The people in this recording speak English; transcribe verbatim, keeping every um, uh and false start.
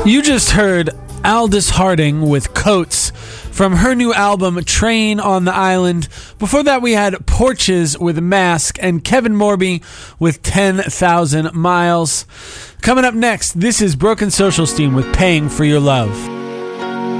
You just heard Aldous Harding with Coats from her new album Train on the Island. Before that we had Porches with Mask and Kevin Morby with ten thousand miles. Coming up next, this is Broken Social Steam with Paying for Your Love.